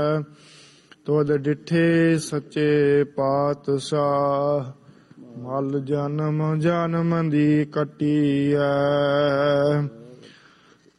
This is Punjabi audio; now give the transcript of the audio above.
ਤੁਧ ਡਿਠੇ ਸੱਚੇ ਪਾਤਸ਼ਾਹ, ਮਲ ਜਨਮ ਜਨਮ ਦੀ ਕੱਟੀਐ।